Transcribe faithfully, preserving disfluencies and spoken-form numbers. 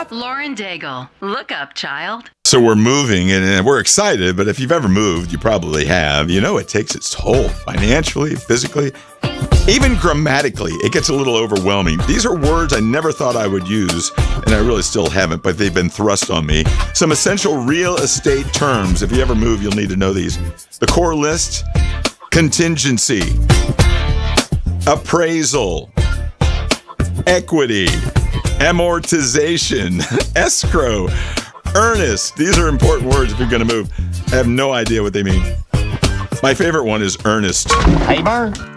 Lauren Daigle. Look up, child. So we're moving and we're excited, but if you've ever moved, you probably have. You know, it takes its toll financially, physically, even grammatically. It gets a little overwhelming. These are words I never thought I would use, and I really still haven't, but they've been thrust on me. Some essential real estate terms. If you ever move, you'll need to know these. The core list: contingency, appraisal, equity, amortization, escrow, earnest. These are important words if you're going to move. I have no idea what they mean. My favorite one is earnest. Hey, Burr.